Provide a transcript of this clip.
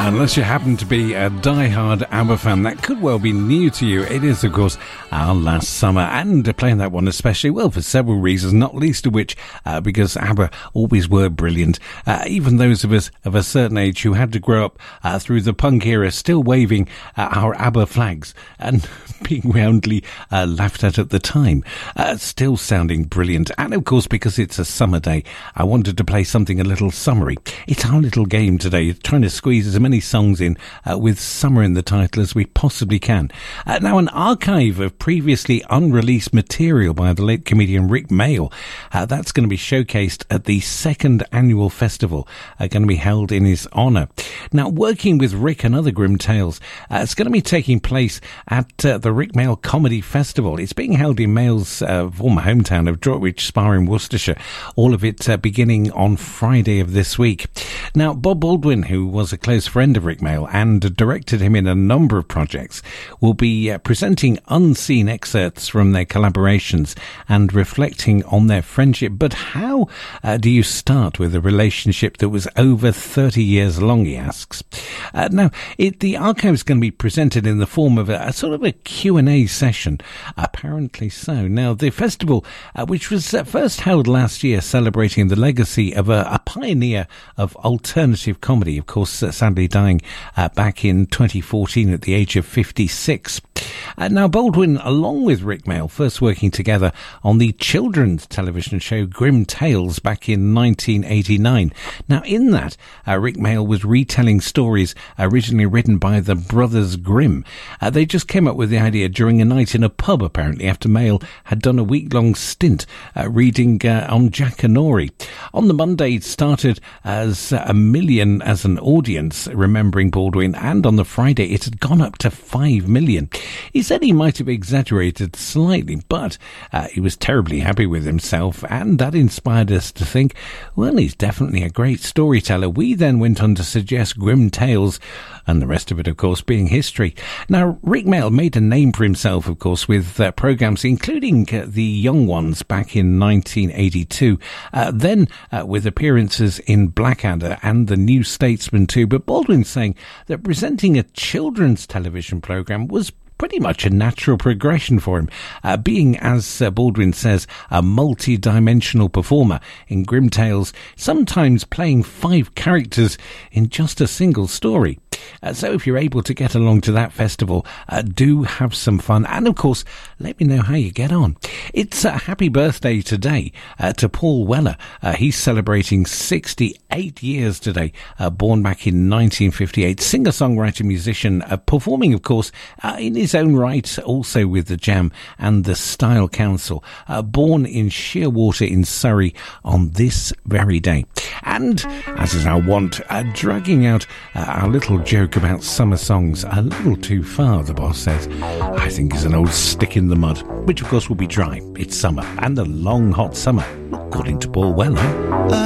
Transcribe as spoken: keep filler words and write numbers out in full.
Unless you happen to be a die-hard ABBA fan, that could well be new to you. It is, of course, Our Last Summer, and playing that one especially, well, for several reasons, not least of which uh, because ABBA always were brilliant. Uh, even those of us of a certain age who had to grow up uh, through the punk era still waving uh, our ABBA flags and being roundly uh, laughed at at the time, uh, still sounding brilliant. And, of course, because it's a summer day, I wanted to play something a little summery. It's our little game today, trying to squeeze as many songs in uh, with summer in the title as we possibly can. Uh, now, an archive of previously unreleased material by the late comedian Rik Mayall, uh, that's going to be showcased at the second annual festival, uh, going to be held in his honour. Now, working with Rik and other Grim Tales, uh, it's going to be taking place at uh, the Rik Mayall Comedy Festival. It's being held in Mayall's uh, former hometown of Droitwich Spa in Worcestershire, all of it uh, beginning on Friday of this week. Now, Bob Baldwin, who was a close friend of Rik Mayall and directed him in a number of projects, will be uh, presenting unseen excerpts from their collaborations and reflecting on their friendship. But how uh, do you start with a relationship that was over thirty years long, he asks. Uh, now, it, the archive is going to be presented in the form of a, a sort of a Q and A session, apparently so. Now, the festival, uh, which was uh, first held last year, celebrating the legacy of a, a pioneer of alternative comedy, of course, uh, sadly dying uh, back in twenty fourteen at the age of fifty-six. Uh, now, Baldwin, along with Rik Mayall, first working together on the children's television show Grim Tales back in nineteen eighty-nine. Now, in that, uh, Rik Mayall was retelling stories originally written by the Brothers Grimm. Uh, they just came up with the idea during a night in a pub, apparently, after Mayall had done a week-long stint uh, reading uh, on Jackanory. On the Monday, it started as a million as an audience, remembering Baldwin, and on the Friday, it had gone up to five million. He said he might have exaggerated slightly, but uh, he was terribly happy with himself, and that inspired us to think, well, he's definitely a great storyteller. We then went on to suggest Grim Tales, and the rest of it, of course, being history. Now, Rik Mayall made a name for himself, of course, with uh, programmes including uh, The Young Ones back in nineteen eighty-two, uh, then uh, with appearances in Blackadder and The New Statesman too. But Baldwin's saying that presenting a children's television programme was pretty much a natural progression for him, uh, being, as uh, Baldwin says, a multi-dimensional performer in Grim Tales, sometimes playing five characters in just a single story. Uh, so if you're able to get along to that festival, uh, do have some fun. And, of course, let me know how you get on. It's a happy birthday today uh, to Paul Weller. Uh, he's celebrating sixty-eight years today, uh, born back in nineteen fifty-eight. Singer-songwriter, musician, uh, performing, of course, uh, in his own right, also with the Jam and the Style Council. Uh, born in Shearwater in Surrey on this very day. And, as is our wont, uh, dragging out uh, our little joke about summer songs a little too far, the boss says, I think is an old stick in the mud, which of course will be dry. It's summer, and a long hot summer, according to Paul Weller.